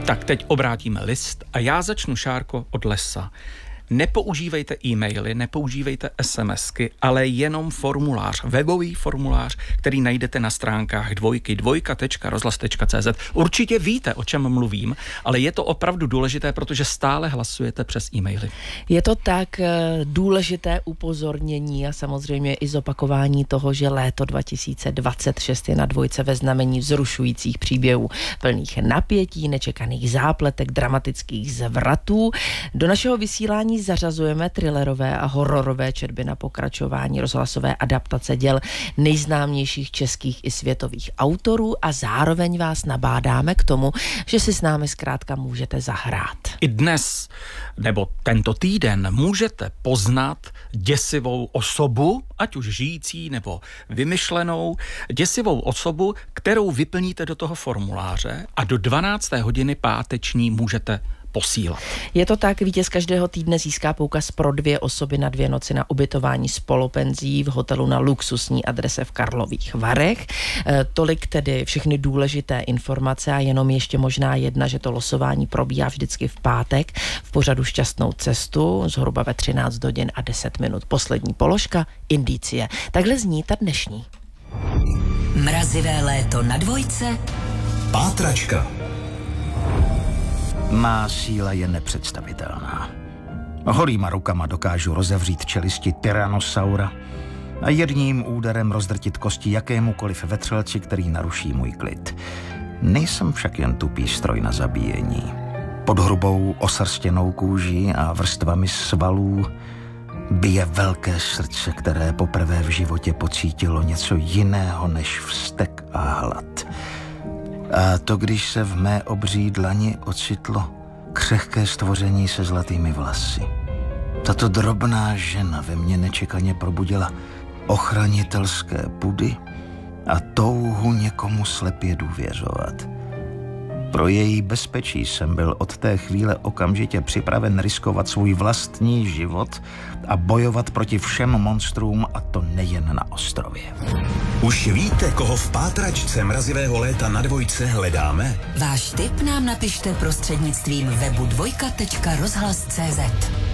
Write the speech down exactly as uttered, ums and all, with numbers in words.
Tak teď obrátíme list a já začnu, Šárko, od lesa. Nepoužívejte e-maily, nepoužívejte SMSky, ale jenom formulář, webový formulář, který najdete na stránkách dvojky, dvojka tečka rozhlas tečka cé zet. Určitě víte, o čem mluvím, ale je to opravdu důležité, protože stále hlasujete přes e-maily. Je to tak důležité upozornění a samozřejmě i zopakování toho, že léto dva tisíce dvacet šest je na dvojce ve znamení vzrušujících příběhů, plných napětí, nečekaných zápletek, dramatických zvratů. Do našeho vysílání zařazujeme thrillerové a hororové četby na pokračování, rozhlasové adaptace děl nejznámějších českých i světových autorů a zároveň vás nabádáme k tomu, že si s námi zkrátka můžete zahrát. I dnes, nebo tento týden, můžete poznat děsivou osobu, ať už žijící nebo vymyšlenou, děsivou osobu, kterou vyplníte do toho formuláře a do dvanácté hodiny páteční můžete posílat. Je to tak, vítěz každého týdne získá poukaz pro dvě osoby na dvě noci na ubytování s polopenzí v hotelu na luxusní adrese v Karlových Varech. E, tolik tedy všechny důležité informace a jenom ještě možná jedna, že to losování probíhá vždycky v pátek v pořadu Šťastnou cestu, zhruba ve třináct hodin a deset minut. Poslední položka, indicie. Takhle zní ta dnešní. Mrazivé léto na dvojce. Pátračka. Má síla je nepředstavitelná. Holýma rukama dokážu rozevřít čelisti tyranosaura a jedním úderem rozdrtit kosti jakémukoliv vetřelci, který naruší můj klid. Nejsem však jen tupý stroj na zabíjení. Pod hrubou osrstěnou kůží a vrstvami svalů bije velké srdce, které poprvé v životě pocítilo něco jiného než vztek a hlad. A to, když se v mé obří dlani ocitlo křehké stvoření se zlatými vlasy. Tato drobná žena ve mně nečekaně probudila ochranitelské pudy a touhu někomu slepě důvěřovat. Pro její bezpečí jsem byl od té chvíle okamžitě připraven riskovat svůj vlastní život a bojovat proti všem monstrům, a to nejen na ostrově. Už víte, koho v pátračce mrazivého léta na dvojce hledáme? Váš tip nám napište prostřednictvím webu dvojka tečka rozhlas tečka cé zet.